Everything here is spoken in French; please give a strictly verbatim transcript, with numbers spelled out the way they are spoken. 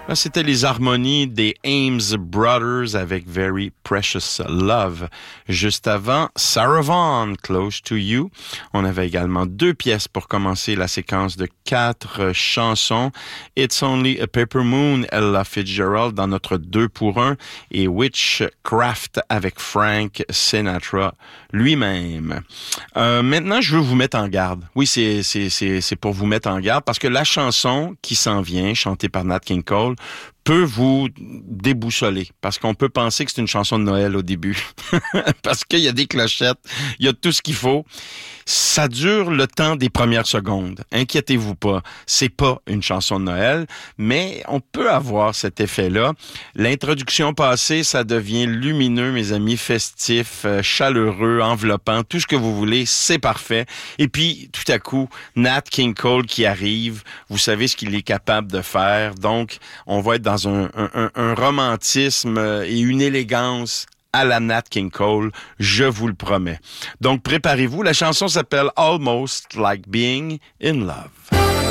Là, c'était les harmonies des Ames Brothers avec Very Precious Love. Juste avant, Sarah Vaughan, Close to You. On avait également deux pièces pour commencer la séquence de quatre chansons. It's Only a Paper Moon, Ella Fitzgerald dans notre deux pour un et Witchcraft avec Frank Sinatra lui-même. Euh, maintenant, je veux vous mettre en garde. Oui, c'est, c'est, c'est, c'est pour vous mettre en garde parce que la chanson qui s'en vient, chantée par Nat King Cole, peut vous déboussoler, parce qu'on peut penser que c'est une chanson de Noël au début, parce qu'il y a des clochettes, il y a tout ce qu'il faut. Ça dure le temps des premières secondes. Inquiétez-vous pas, c'est pas une chanson de Noël, mais on peut avoir cet effet-là. L'introduction passée, ça devient lumineux, mes amis, festif, euh, chaleureux, enveloppant, tout ce que vous voulez, c'est parfait. Et puis, tout à coup, Nat King Cole qui arrive, vous savez ce qu'il est capable de faire, donc on va être dans un, un, un romantisme et une élégance à la Nat King Cole, je vous le promets. Donc, préparez-vous. La chanson s'appelle Almost Like Being in Love.